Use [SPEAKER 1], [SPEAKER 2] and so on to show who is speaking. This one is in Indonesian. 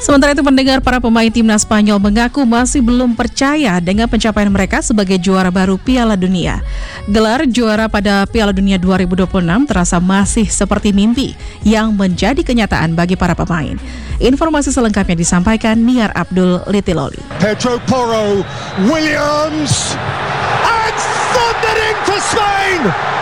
[SPEAKER 1] Sementara itu pendengar, para pemain timnas Spanyol mengaku masih belum percaya dengan pencapaian mereka sebagai juara baru Piala Dunia. Gelar juara pada Piala Dunia 2026 terasa masih seperti mimpi yang menjadi kenyataan bagi para pemain. Informasi selengkapnya disampaikan Niar Abdul Litiloli.
[SPEAKER 2] Pedro Porro, Williams, and thundering for Spain!